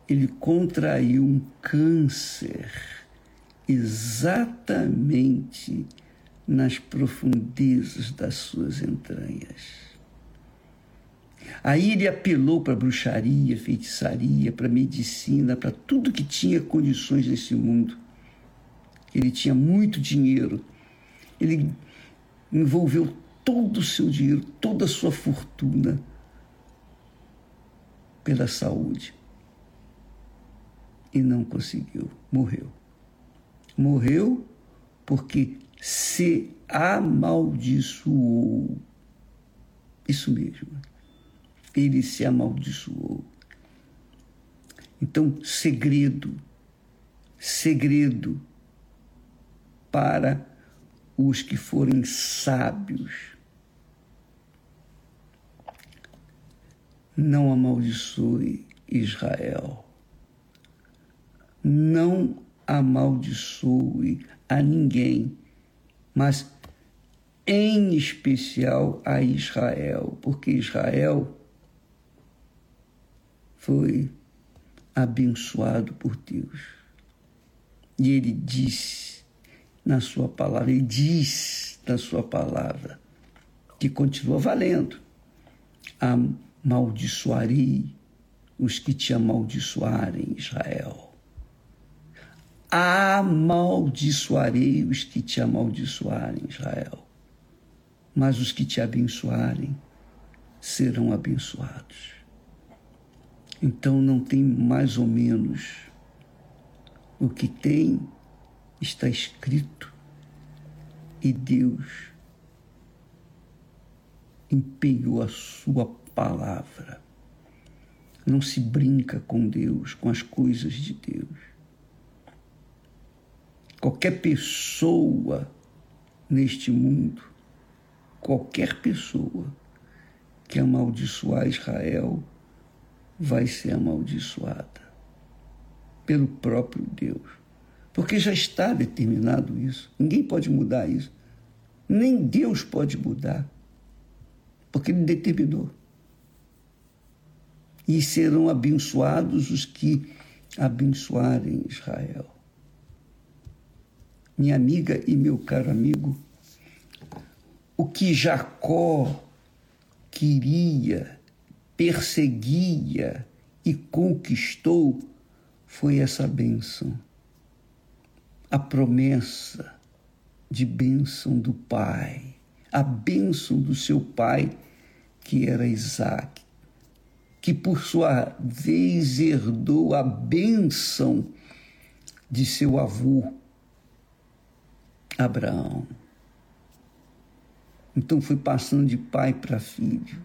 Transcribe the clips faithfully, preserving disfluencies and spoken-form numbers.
ele contraiu um câncer exatamente nas profundezas das suas entranhas. Aí ele apelou para bruxaria, feitiçaria, para medicina, para tudo que tinha condições nesse mundo. Ele tinha muito dinheiro. Ele envolveu todo o seu dinheiro, toda a sua fortuna pela saúde. E não conseguiu, morreu. Morreu porque se amaldiçoou. Isso mesmo. Ele se amaldiçoou. Então, segredo, segredo para os que forem sábios. Não amaldiçoe Israel. Não amaldiçoe a ninguém, mas em especial a Israel, porque Israel foi abençoado por Deus. E ele disse na sua palavra, ele diz na sua palavra, que continua valendo: amaldiçoarei os que te amaldiçoarem, Israel. Amaldiçoarei os que te amaldiçoarem, Israel. Mas os que te abençoarem serão abençoados. Então não tem mais ou menos. O que tem está escrito e Deus empenhou a sua palavra. Não se brinca com Deus, com as coisas de Deus. Qualquer pessoa neste mundo, qualquer pessoa que amaldiçoar Israel vai ser amaldiçoada pelo próprio Deus. Porque já está determinado isso. Ninguém pode mudar isso. Nem Deus pode mudar. Porque Ele determinou. E serão abençoados os que abençoarem Israel. Minha amiga e meu caro amigo, o que Jacó queria, perseguia e conquistou foi essa bênção. A promessa de bênção do pai, a bênção do seu pai, que era Isaque, que por sua vez herdou a bênção de seu avô, Abraão. Então foi passando de pai para filho.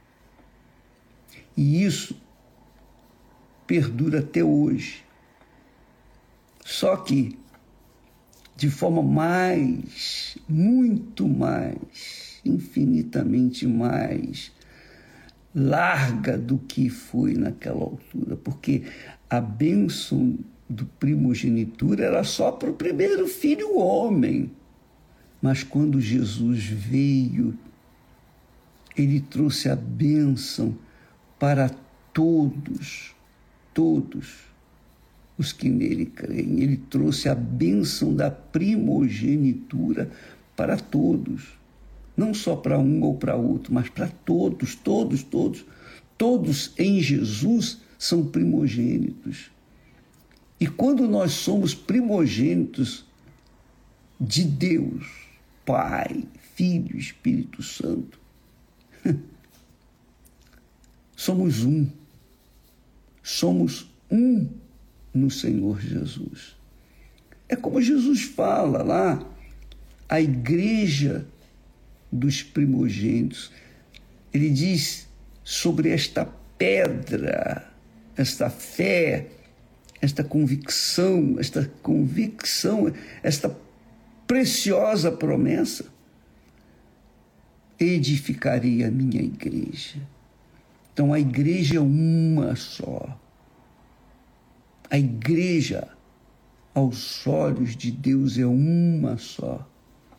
E isso perdura até hoje. Só que de forma mais, muito mais, infinitamente mais larga do que foi naquela altura, porque a bênção do primogenitura era só para o primeiro filho homem. Mas quando Jesus veio, ele trouxe a bênção para todos, todos os que nele creem. Ele trouxe a bênção da primogenitura para todos. Não só para um ou para outro, mas para todos, todos, todos. Todos em Jesus são primogênitos. E quando nós somos primogênitos de Deus, Pai, Filho, Espírito Santo, somos um. Somos um no Senhor Jesus. É como Jesus fala lá, a igreja dos primogênitos. Ele diz sobre esta pedra, esta fé, esta convicção, esta convicção, esta preciosa promessa: edificarei a minha igreja. Então a igreja é uma só. A igreja, aos olhos de Deus, é uma só.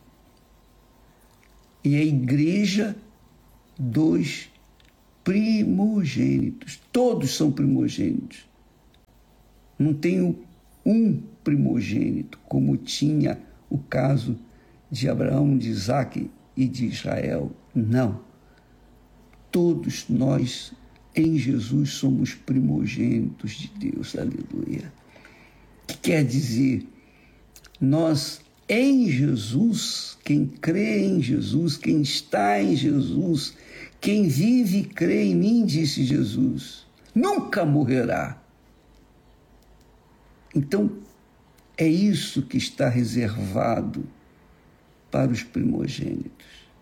E a igreja dos primogênitos. Todos são primogênitos. Não tenho um primogênito, como tinha o caso de Abraão, de Isaque e de Israel. Não. Todos nós, em Jesus, somos primogênitos de Deus. Aleluia. O que quer dizer? Nós, em Jesus, quem crê em Jesus, quem está em Jesus, quem vive e crê em mim, disse Jesus, nunca morrerá. Então, é isso que está reservado para os primogênitos.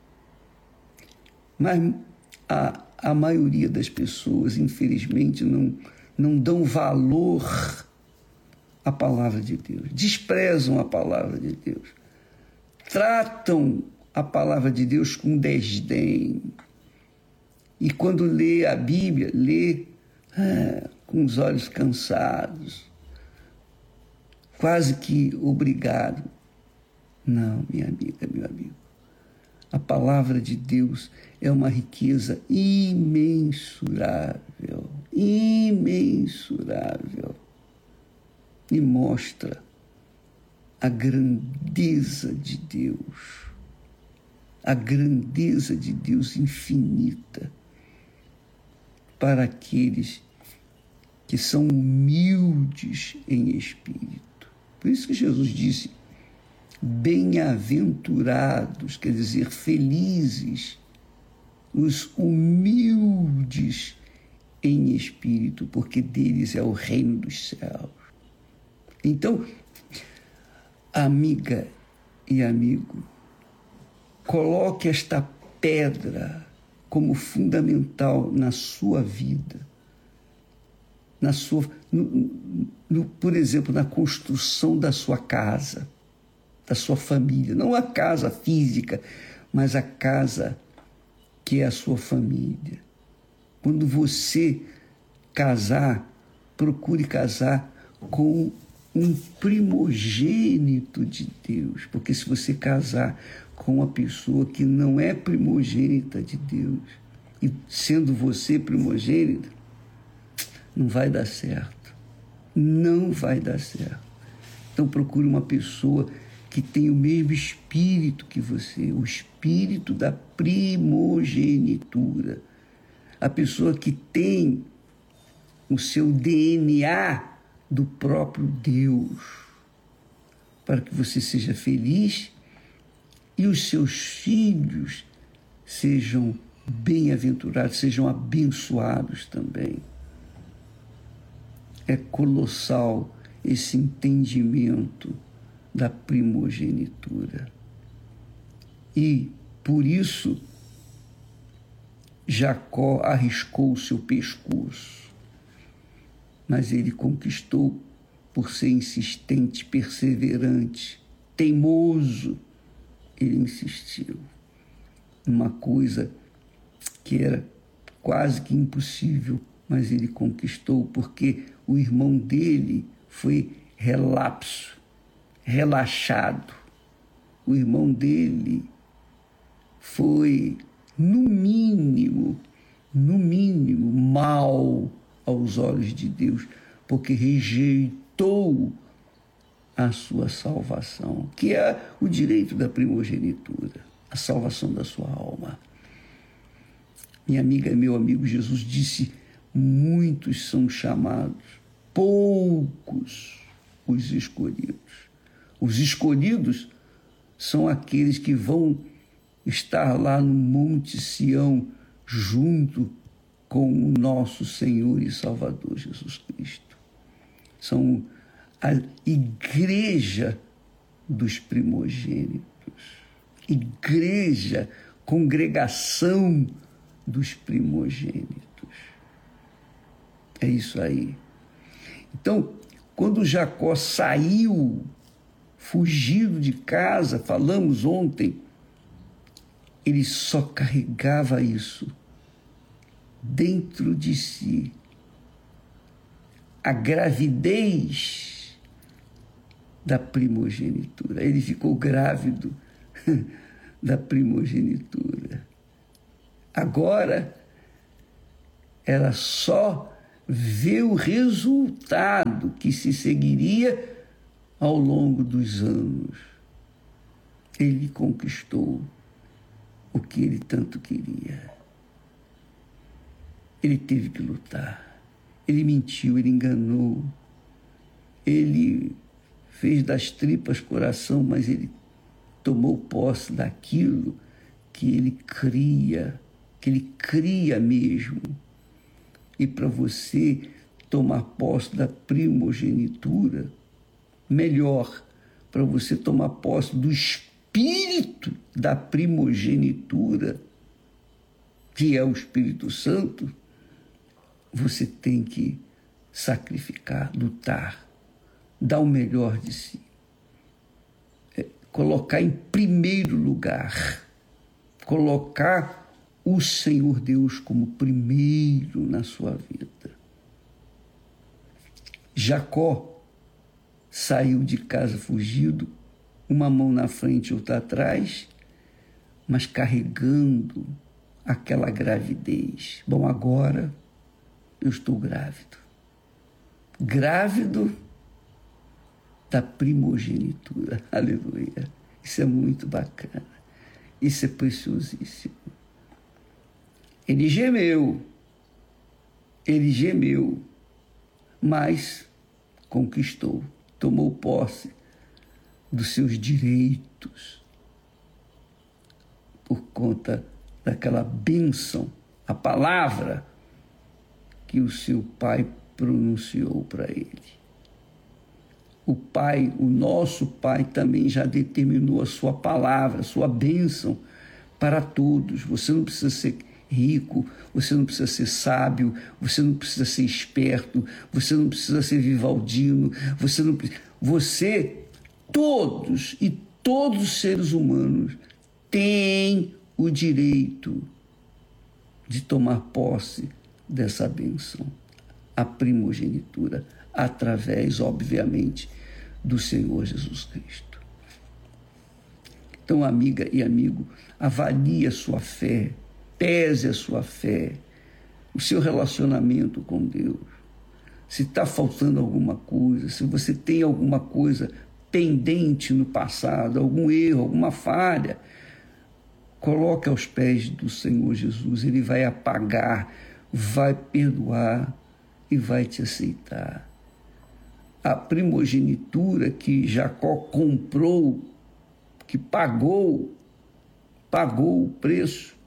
Mas a, a maioria das pessoas, infelizmente, não, não dão valor à palavra de Deus, desprezam a palavra de Deus, tratam a palavra de Deus com desdém. E quando lê a Bíblia, lê ah, com os olhos cansados, quase que obrigado. Não, minha amiga, meu amigo. A palavra de Deus é uma riqueza imensurável, imensurável. E mostra a grandeza de Deus, a grandeza de Deus infinita para aqueles que são humildes em espírito. Por isso que Jesus disse, bem-aventurados, quer dizer, felizes, os humildes em espírito, porque deles é o reino dos céus. Então, amiga e amigo, coloque esta pedra como fundamental na sua vida, na sua, no, no, por exemplo, na construção da sua casa, da sua família, não a casa física, mas a casa que é a sua família. Quando você casar, procure casar com um primogênito de Deus, porque se você casar com uma pessoa que não é primogênita de Deus, e sendo você primogênito, não vai dar certo. Não vai dar certo. Então procure uma pessoa que tem o mesmo espírito que você, o espírito da primogenitura. A pessoa que tem o seu D N A do próprio Deus, para que você seja feliz e os seus filhos sejam bem-aventurados, sejam abençoados também. É colossal esse entendimento da primogenitura. E, por isso, Jacó arriscou o seu pescoço, mas ele conquistou por ser insistente, perseverante, teimoso. Ele insistiu numa coisa que era quase que impossível, mas ele conquistou porque o irmão dele foi relapso, relaxado. O irmão dele foi, no mínimo, no mínimo, mau aos olhos de Deus, porque rejeitou a sua salvação, que é o direito da primogenitura, a salvação da sua alma. Minha amiga e meu amigo, Jesus disse, muitos são chamados, poucos os escolhidos. Os escolhidos são aqueles que vão estar lá no Monte Sião, junto com o nosso Senhor e Salvador Jesus Cristo. São a igreja dos primogênitos, igreja, congregação dos primogênitos. É isso aí. Então, quando Jacó saiu, fugido de casa, falamos ontem, ele só carregava isso dentro de si. A gravidez da primogenitura. Ele ficou grávido da primogenitura. Agora era só ver o resultado que se seguiria ao longo dos anos. Ele conquistou o que ele tanto queria. Ele teve que lutar. Ele mentiu, ele enganou. Ele fez das tripas coração, mas ele tomou posse daquilo que ele cria, que ele cria mesmo. E para você tomar posse da primogenitura, melhor, para você tomar posse do espírito da primogenitura, que é o Espírito Santo, você tem que sacrificar, lutar, dar o melhor de si. É, colocar em primeiro lugar, colocar o Senhor Deus como primeiro na sua vida. Jacó saiu de casa fugido, uma mão na frente e outra atrás, mas carregando aquela gravidez. Bom, agora eu estou grávido. Grávido da primogenitura. Aleluia. Isso é muito bacana. Isso é preciosíssimo. Ele gemeu. Ele gemeu, mas conquistou, tomou posse dos seus direitos por conta daquela bênção, a palavra que o seu pai pronunciou para ele. O pai, o nosso pai também já determinou a sua palavra, a sua bênção para todos. Você não precisa ser rico, você não precisa ser sábio, você não precisa ser esperto, você não precisa ser Vivaldino, você não precisa... Você, todos e todos os seres humanos têm o direito de tomar posse dessa bênção, a primogenitura, através, obviamente, do Senhor Jesus Cristo. Então, amiga e amigo, avalie a sua fé, pese a sua fé, o seu relacionamento com Deus. Se está faltando alguma coisa, se você tem alguma coisa pendente no passado, algum erro, alguma falha, coloque aos pés do Senhor Jesus. Ele vai apagar, vai perdoar e vai te aceitar. A primogenitura que Jacó comprou, que pagou, pagou o preço,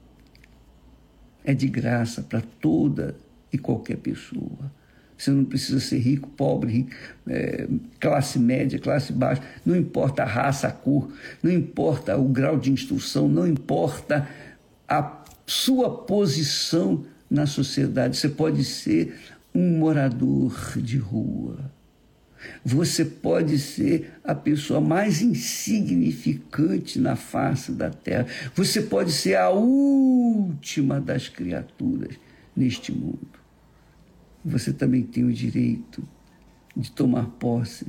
é de graça para toda e qualquer pessoa. Você não precisa ser rico, pobre, rico, é, classe média, classe baixa, não importa a raça, a cor, não importa o grau de instrução, não importa a sua posição na sociedade. Você pode ser um morador de rua. Você pode ser a pessoa mais insignificante na face da terra. Você pode ser a última das criaturas neste mundo. Você também tem o direito de tomar posse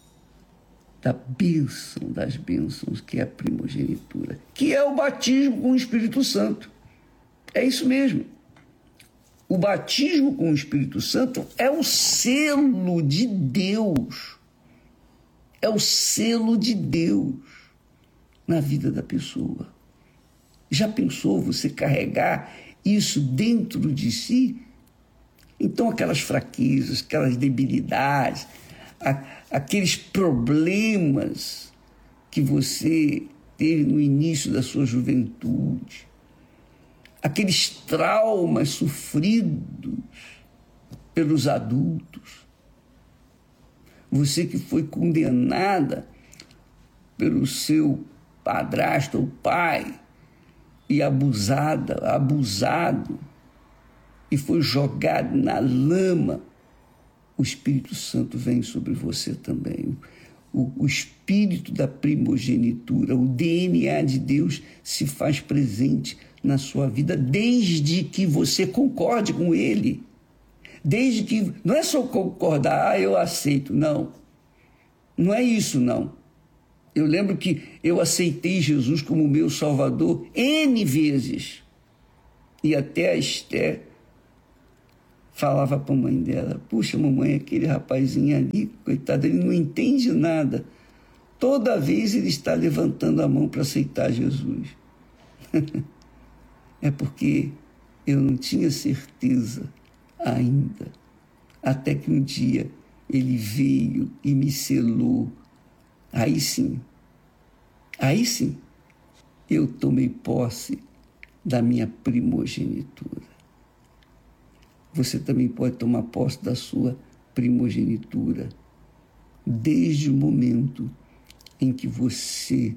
da bênção das bênçãos, que é a primogenitura, que é o batismo com o Espírito Santo. É isso mesmo. O batismo com o Espírito Santo é o selo de Deus. É o selo de Deus na vida da pessoa. Já pensou você carregar isso dentro de si? Então, aquelas fraquezas, aquelas debilidades, a, aqueles problemas que você teve no início da sua juventude, aqueles traumas sofridos pelos adultos, você que foi condenada pelo seu padrasto ou pai e abusada, abusado, e foi jogado na lama, o Espírito Santo vem sobre você também. O, o Espírito da primogenitura, o D N A de Deus se faz presente na sua vida, desde que você concorde com Ele. Desde que, não é só concordar, ah, eu aceito, não. Não é isso, não. Eu lembro que eu aceitei Jesus como meu Salvador N vezes. E até a Esther falava para a mãe dela: puxa, mamãe, aquele rapazinho ali, coitado, ele não entende nada. Toda vez ele está levantando a mão para aceitar Jesus. É porque eu não tinha certeza ainda, até que um dia ele veio e me selou. Aí sim, aí sim, eu tomei posse da minha primogenitura. Você também pode tomar posse da sua primogenitura desde o momento em que você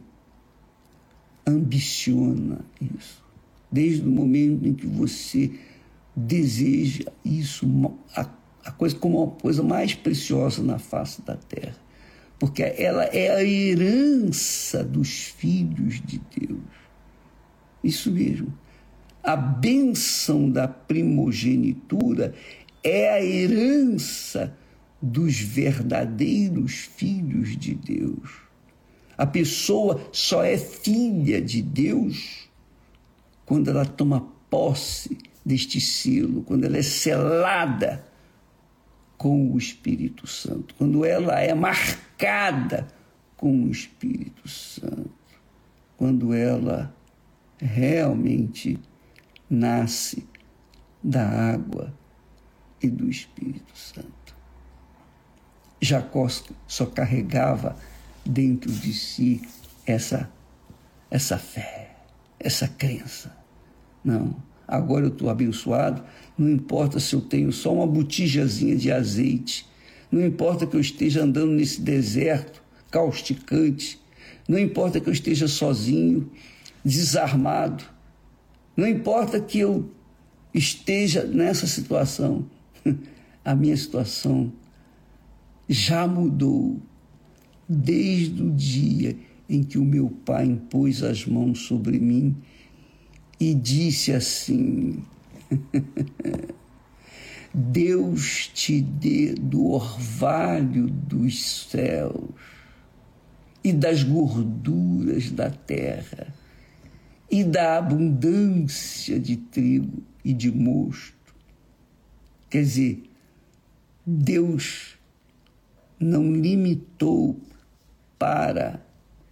ambiciona isso, desde o momento em que você deseja isso, a, a coisa como uma coisa mais preciosa na face da terra, porque ela é a herança dos filhos de Deus. Isso mesmo. A bênção da primogenitura é a herança dos verdadeiros filhos de Deus. A pessoa só é filha de Deus quando ela toma posse deste selo, quando ela é selada com o Espírito Santo, quando ela é marcada com o Espírito Santo, quando ela realmente nasce da água e do Espírito Santo. Jacó só carregava dentro de si essa, essa fé, essa crença. Não, agora eu estou abençoado, não importa se eu tenho só uma botijazinha de azeite, não importa que eu esteja andando nesse deserto causticante, não importa que eu esteja sozinho, desarmado, não importa que eu esteja nessa situação, a minha situação já mudou desde o dia em que o meu pai impôs as mãos sobre mim e disse assim: Deus te dê do orvalho dos céus e das gorduras da terra e da abundância de trigo e de mosto. Quer dizer, Deus não limitou para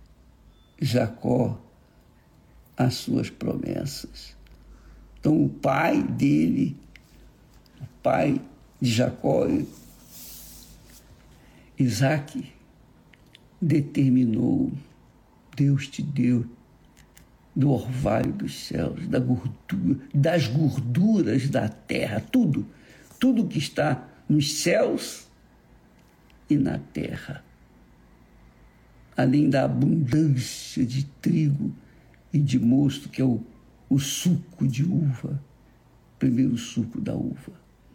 Jacó as suas promessas. Então, o pai dele, o pai de Jacó, Isaque, determinou: Deus te deu do orvalho dos céus, da gordura, das gorduras da terra, tudo, tudo que está nos céus e na terra, além da abundância de trigo e de mosto, que é o, o suco de uva, primeiro suco da uva.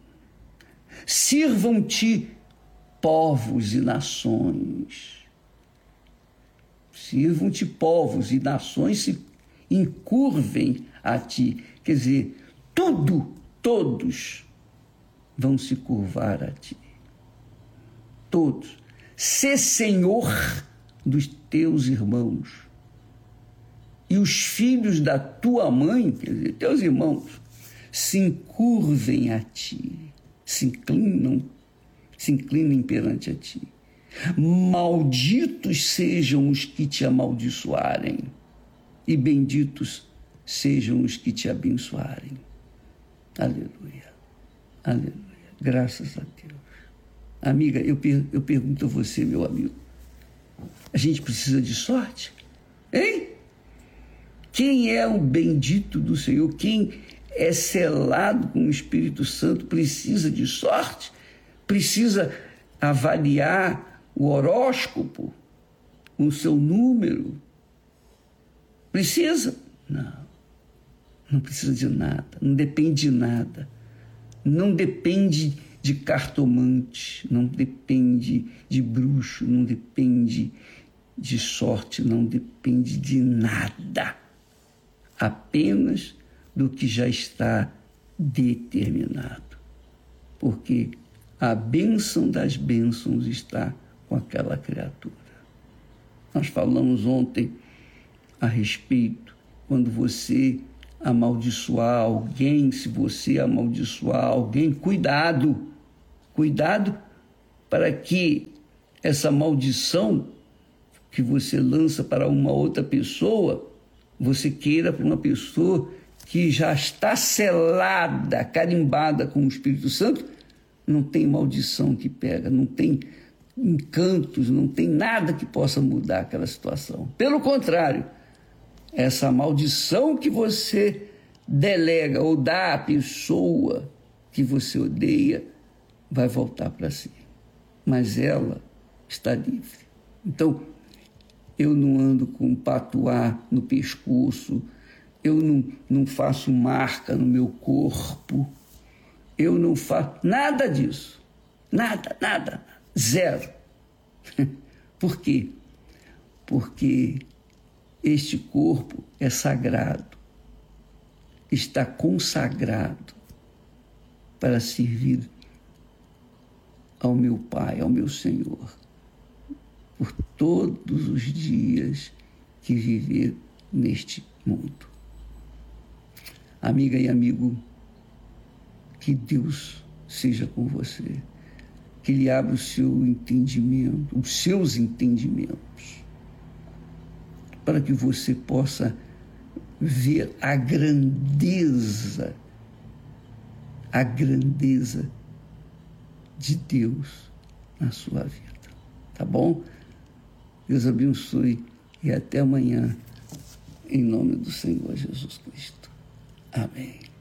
Sirvam-te povos e nações, sirvam-te povos e nações se encurvem a ti. Quer dizer, tudo, todos vão se curvar a ti. Todos. Sê senhor dos teus irmãos. E os filhos da tua mãe, quer dizer, teus irmãos, se encurvem a ti, se inclinam, se inclinem perante a ti. Malditos sejam os que te amaldiçoarem, e benditos sejam os que te abençoarem. Aleluia, aleluia, graças a Deus. Amiga, eu, per- eu pergunto a você, meu amigo, a gente precisa de sorte? Hein? Quem é o bendito do Senhor, quem é selado com o Espírito Santo, precisa de sorte? Precisa avaliar o horóscopo, o seu número? Precisa? Não. Não precisa de nada, não depende de nada. Não depende de cartomante, não depende de bruxo, não depende de sorte, não depende de nada. Apenas do que já está determinado. Porque a bênção das bênçãos está com aquela criatura. Nós falamos ontem a respeito, quando você amaldiçoar alguém, se você amaldiçoar alguém, cuidado, cuidado para que essa maldição que você lança para uma outra pessoa, você queira para uma pessoa que já está selada, carimbada com o Espírito Santo, não tem maldição que pega, não tem encantos, não tem nada que possa mudar aquela situação. Pelo contrário, essa maldição que você delega ou dá à pessoa que você odeia vai voltar para si. Mas ela está livre. Então, eu não ando com patuá no pescoço, eu não, não faço marca no meu corpo, eu não faço nada disso. Nada, nada, zero. Por quê? Porque este corpo é sagrado, está consagrado para servir ao meu Pai, ao meu Senhor, por todos os dias que viver neste mundo. Amiga e amigo, que Deus seja com você, que Ele abra o seu entendimento, os seus entendimentos, para que você possa ver a grandeza, a grandeza de Deus na sua vida. Tá bom? Deus abençoe e até amanhã, em nome do Senhor Jesus Cristo. Amém.